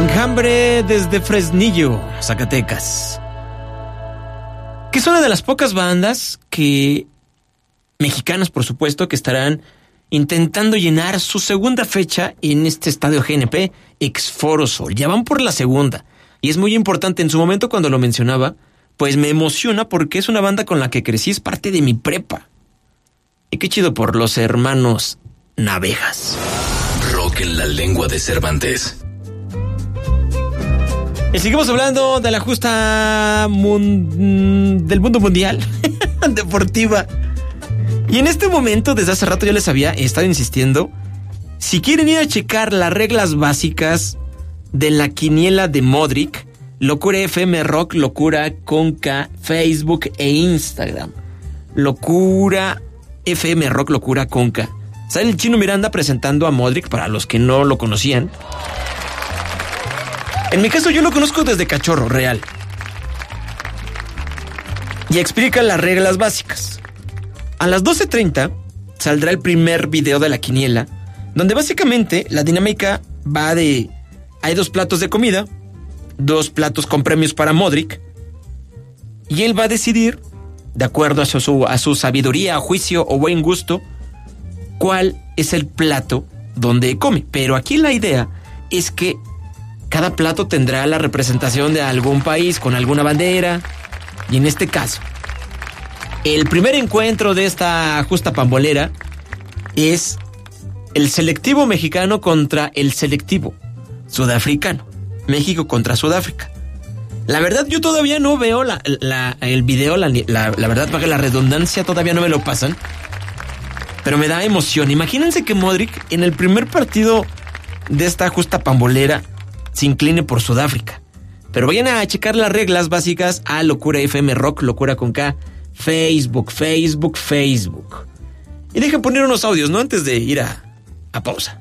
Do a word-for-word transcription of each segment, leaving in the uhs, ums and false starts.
Enjambre desde Fresnillo, Zacatecas, que es una de las pocas bandas que mexicanas, por supuesto, que estarán intentando llenar su segunda fecha en este estadio G N P Exforo Sol. Ya van por la segunda y es muy importante. En su momento, cuando lo mencionaba, pues me emociona porque es una banda con la que crecí, es parte de mi prepa. Y qué chido por los hermanos Navejas. Rock en la lengua de Cervantes. Y seguimos hablando de la justa mun- del mundo mundial deportiva. Y en este momento, desde hace rato, yo les había estado insistiendo, si quieren ir a checar las reglas básicas de la quiniela de Modric, Locura F M Rock, Locura con K, Facebook e Instagram. Locura F M Rock, Locura con K. Sale el Chino Miranda presentando a Modric, para los que no lo conocían. En mi caso, yo lo conozco desde cachorro, real. Y explica las reglas básicas. A las doce treinta saldrá el primer video de la quiniela, donde básicamente la dinámica va de... Hay dos platos de comida, dos platos con premios para Modric, y él va a decidir, de acuerdo a su, a su sabiduría, juicio o buen gusto, cuál es el plato donde come. Pero aquí la idea es que cada plato tendrá la representación de algún país con alguna bandera. Y en este caso, el primer encuentro de esta justa pambolera es el selectivo mexicano contra el selectivo sudafricano. México contra Sudáfrica. La verdad, yo todavía no veo la, la, el video, la, la, la verdad, para que la redundancia todavía no me lo pasan. Pero me da emoción. Imagínense que Modric en el primer partido de esta justa pambolera se incline por Sudáfrica. Pero vayan a checar las reglas básicas a Locura F M Rock, Locura con K, Facebook, Facebook, Facebook. Y dejen poner unos audios, ¿no? Antes de ir a, a pausa.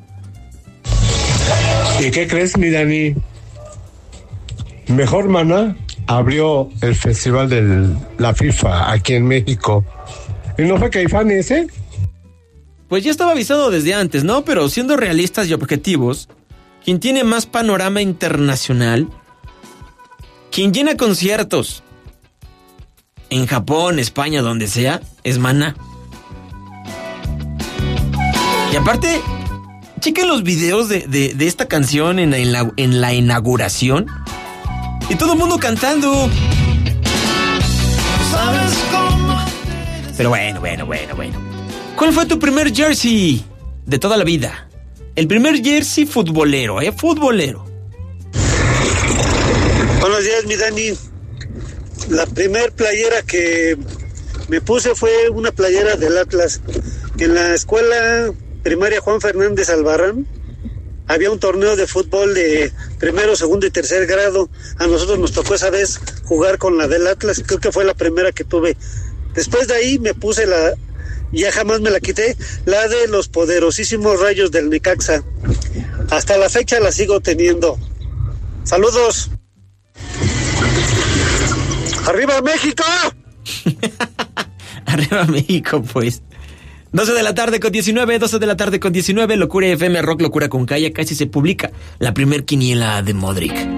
¿Y qué crees, mi Dani? Mejor Maná abrió el festival de la FIFA aquí en México. ¿Y no fue Caifanes, eh? Pues ya estaba avisado desde antes, ¿no? Pero siendo realistas y objetivos, quien tiene más panorama internacional, quien llena conciertos en Japón, España, donde sea, es Maná. Y aparte, chequen los videos de, de, de esta canción en, en, la, en la inauguración. Y todo el mundo cantando. ¿Sabes cómo? Pero bueno, bueno, bueno, bueno. ¿Cuál fue tu primer jersey de toda la vida? El primer jersey futbolero, ¿eh? Futbolero. Buenos días, mi Dani. La primer playera que me puse fue una playera del Atlas. En la escuela primaria Juan Fernández Albarrán había un torneo de fútbol de primero, segundo y tercer grado. A nosotros nos tocó esa vez jugar con la del Atlas. Creo que fue la primera que tuve. Después de ahí me puse la... Ya jamás me la quité, la de los poderosísimos Rayos del Necaxa. Hasta la fecha la sigo teniendo. ¡Saludos! ¡Arriba México! Arriba México, pues. doce de la tarde con diecinueve, doce de la tarde con diecinueve, Locura F M Rock, Locura con K. Ya casi se publica la primer quiniela de Modric.